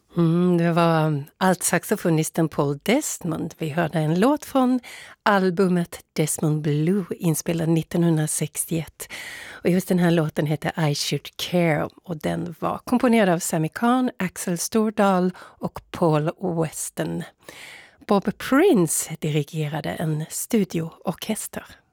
Det var altsaxofonisten Paul Desmond. Vi hörde en låt från albumet Desmond Blue inspelad 1961. Och just den här låten heter I Should Care och den var komponerad av Sammy Cahn, Axel Stordahl och Paul Weston. Bob Prince dirigerade en studioorkester.